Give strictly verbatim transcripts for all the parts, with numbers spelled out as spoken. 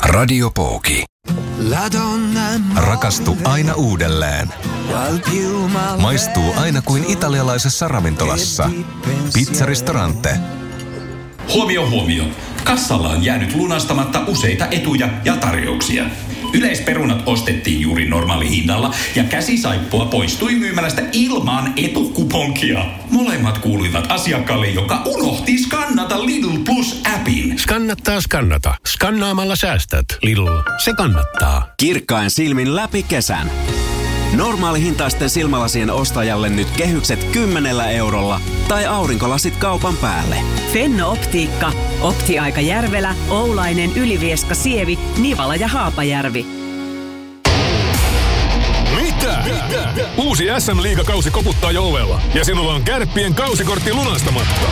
Radiopooki. Rakastu aina uudelleen. Maistuu aina kuin italialaisessa ravintolassa. Pizzaristorante. Huomio, huomio. Kassalla on jäänyt lunastamatta useita etuja ja tarjouksia. Yleisperunat ostettiin juuri normaalihinnalla ja käsisaippua poistui myymälästä ilman etukuponkia. Molemmat kuuluivat asiakkaalle, joka unohti skannata Lidl Plus-appin. Skannattaa skannata. Skannaamalla säästät. Lidl. Se kannattaa. Kirkkain silmin läpi kesän. Normaalihintaisten silmälasien ostajalle nyt kehykset kymmenellä eurolla tai aurinkolasit kaupan päälle. Fenno Optiikka. Optiaika Järvelä, Oulainen, Ylivieska, Sievi, Nivala ja Haapajärvi. Mitä? Mitä? Uusi S M-liigakausi koputtaa jo ovella ja sinulla on Kärppien kausikortti lunastamatta.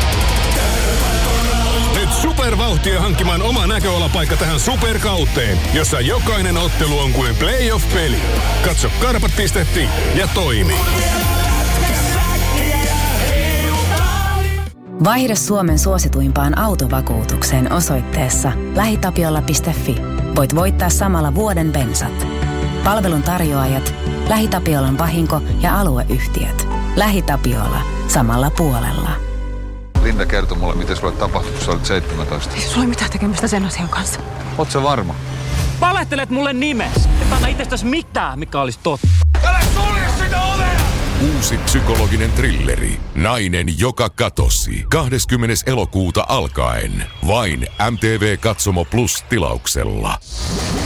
Nyt supervauhtia hankkimaan oma näköalapaikka tähän superkauteen, jossa jokainen ottelu on kuin playoff-peli. Katso karpat piste fi ja toimi. Vaihda Suomen suosituimpaan autovakuutukseen osoitteessa lähitapiola piste fi. Voit voittaa samalla vuoden bensat. Palvelun tarjoajat, LähiTapiolan vahinko- ja alueyhtiöt. LähiTapiola. Samalla puolella. Linda kertoi mulle, mitä sulle tapahtui, kun sä olit seitsemäntoista. Ei sulla ole mitään tekemistä sen asian kanssa. Oot sä varma? Valehtelet mulle nimes. Et anna itsestäsi mitään, mikä olisi totta. Älä sulje sitä ovea! Uusi psykologinen thrilleri. Nainen, joka katosi. kahdeskymmenes elokuuta alkaen. Vain M T V Katsomo Plus -tilauksella.